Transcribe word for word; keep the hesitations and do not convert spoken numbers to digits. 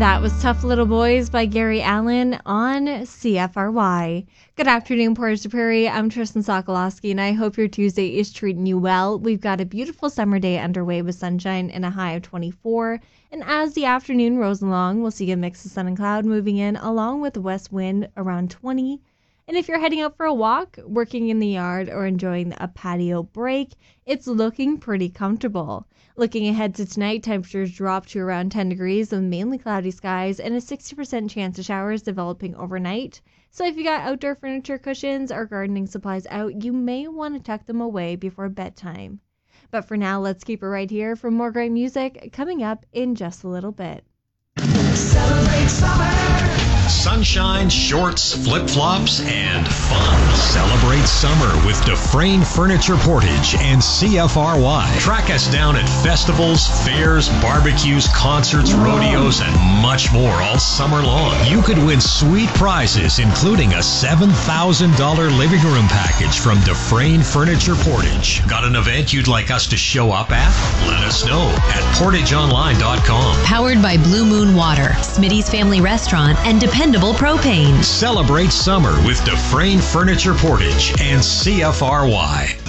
That was Tough Little Boys by Gary Allan on C F R Y. Good afternoon, Portage la Prairie. I'm Tristan Sokolowski, and I hope your Tuesday is treating you well. We've got a beautiful summer day underway with sunshine and a high of twenty-four. And as the afternoon rolls along, we'll see a mix of sun and cloud moving in, along with a west wind around twenty. And if you're heading out for a walk, working in the yard, or enjoying a patio break, it's looking pretty comfortable. Looking ahead to tonight, temperatures drop to around ten degrees with mainly cloudy skies and a sixty percent chance of showers developing overnight. So if you got outdoor furniture, cushions, or gardening supplies out, you may want to tuck them away before bedtime. But for now, let's keep it right here for more great music coming up in just a little bit. Celebrate summer! Sunshine, shorts, flip-flops, and fun. Celebrate summer with Dufresne Furniture Portage and C F R Y. Track us down at festivals, fairs, barbecues, concerts, rodeos, and much more all summer long. You could win sweet prizes, including a seven thousand dollars living room package from Dufresne Furniture Portage. Got an event you'd like us to show up at? Let us know at portage online dot com. Powered by Blue Moon Water, Smitty's Family Restaurant, and Dependable Propane. Celebrate summer with Dufresne Furniture Portage and C F R Y.